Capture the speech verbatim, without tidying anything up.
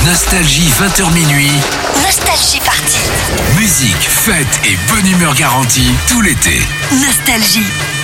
Nostalgie vingt heures minuit. Nostalgie Party. Musique, fête et bonne humeur garantie tout l'été. Nostalgie.